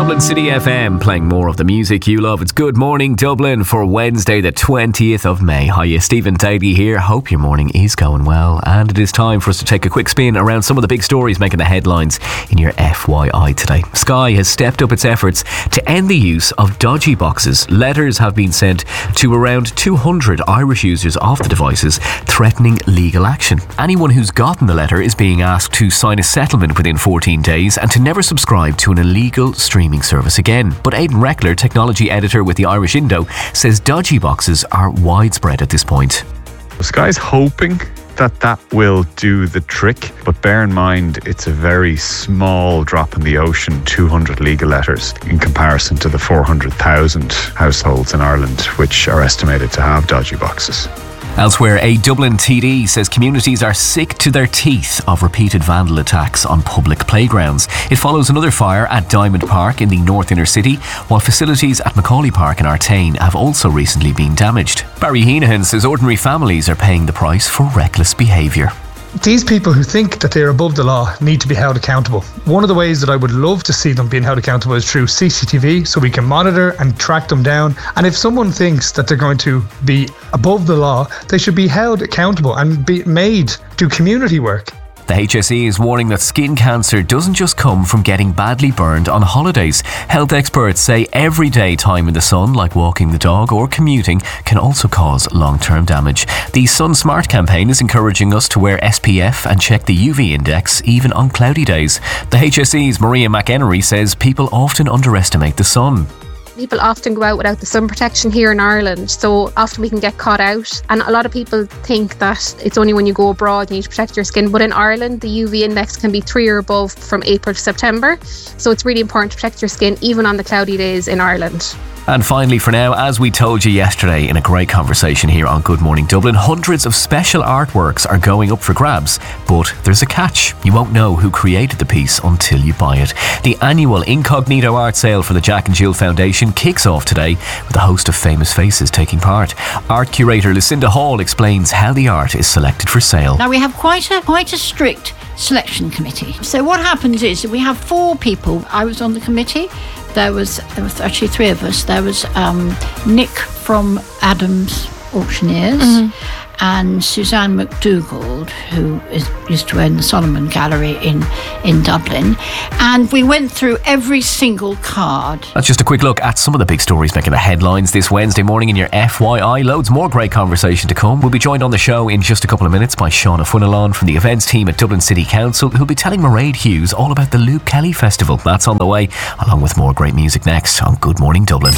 Dublin City FM, playing more of the music you love. It's Good Morning Dublin for Wednesday the 20th of May. Hiya, Stephen Daly here. Hope your morning is going well, and it is time for us to take a quick spin around some of the big stories making the headlines in your FYI today. Sky has stepped up its efforts to end the use of dodgy boxes. Letters have been sent to around 200 Irish users of the devices threatening legal action. Anyone who's gotten the letter is being asked to sign a settlement within 14 days and to never subscribe to an illegal streaming service again. But Aidan Reckler, technology editor with the Irish Indo, says dodgy boxes are widespread at this point. Sky's hoping that will do the trick, but bear in mind it's a very small drop in the ocean, 200 legal letters, in comparison to the 400,000 households in Ireland which are estimated to have dodgy boxes. Elsewhere, a Dublin TD says communities are sick to their teeth of repeated vandal attacks on public playgrounds. It follows another fire at Diamond Park in the North Inner City, while facilities at Macaulay Park in Artane have also recently been damaged. Barry Heenahan says ordinary families are paying the price for reckless behaviour. These people who think that they're above the law need to be held accountable. One of the ways that I would love to see them being held accountable is through CCTV, so we can monitor and track them down. And if someone thinks that they're going to be above the law, they should be held accountable and be made do community work. The HSE is warning that skin cancer doesn't just come from getting badly burned on holidays. Health experts say everyday time in the sun, like walking the dog or commuting, can also cause long-term damage. The Sun Smart campaign is encouraging us to wear SPF and check the UV index even on cloudy days. The HSE's Maria McEnery says people often underestimate the sun. People often go out without the sun protection here in Ireland, so often we can get caught out. And a lot of people think that it's only when you go abroad you need to protect your skin, but in Ireland the UV index can be 3 or above from April to September, so it's really important to protect your skin even on the cloudy days in Ireland. And finally, for now, as we told you yesterday in a great conversation here on Good Morning Dublin, hundreds of special artworks are going up for grabs, but there's a catch. You won't know who created the piece until you buy it. The annual Incognito art sale for the Jack and Jill Foundation kicks off today with a host of famous faces taking part. Art curator Lucinda Hall explains how the art is selected for sale. Now, we have quite a strict selection committee. So what happens is that we have 4 people. I was on the committee. There was actually 3 of us. There was Nick from Adams Auctioneers and Suzanne McDougall, who used to own the Solomon Gallery in Dublin. And we went through every single card. That's just a quick look at some of the big stories making the headlines this Wednesday morning in your FYI. Loads more great conversation to come. We'll be joined on the show in just a couple of minutes by Shauna Funnelon from the events team at Dublin City Council, who'll be telling Mairead Hughes all about the Luke Kelly Festival. That's on the way, along with more great music next on Good Morning Dublin.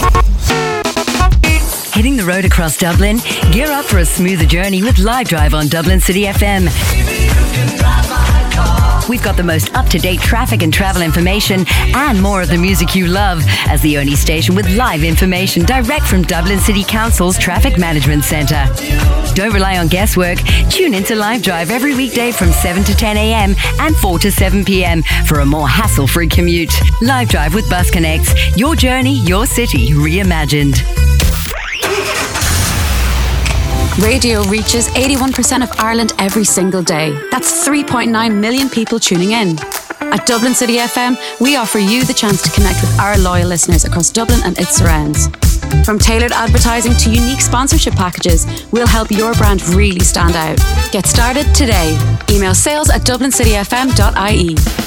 Hitting the road across Dublin? Gear up for a smoother journey with Live Drive on Dublin City FM. We've got the most up-to-date traffic and travel information and more of the music you love as the only station with live information direct from Dublin City Council's Traffic Management Centre. Don't rely on guesswork. Tune into Live Drive every weekday from 7 to 10 a.m. and 4 to 7 p.m. for a more hassle-free commute. Live Drive with Bus Connects. Your journey, your city, reimagined. Radio reaches 81% of Ireland every single day. That's 3.9 million people tuning in. At Dublin City FM, we offer you the chance to connect with our loyal listeners across Dublin and its surrounds. From tailored advertising to unique sponsorship packages, we'll help your brand really stand out. Get started today. Email sales@dublincityfm.ie.